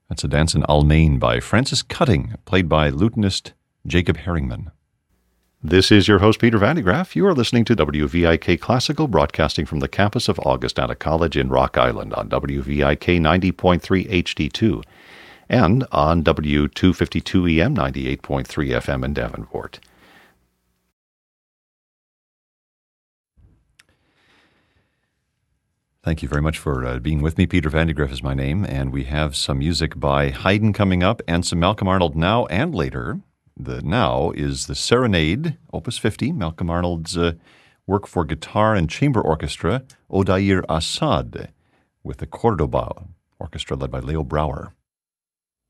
That's a dance in Almain by Francis Cutting, played by lutenist Jacob Herringman. This is your host, Peter Van de Graaff. You are listening to WVIK Classical, broadcasting from the campus of Augustana College in Rock Island on WVIK 90.3 HD2 and on W252 EM 98.3 FM in Davenport. Thank you very much for being with me. Peter Van de Graaff is my name, and we have some music by Haydn coming up and some Malcolm Arnold now and later. The now is the Serenade, Opus 50, Malcolm Arnold's work for guitar and chamber orchestra, Odair Assad, with the Cordoba Orchestra led by Leo Brouwer.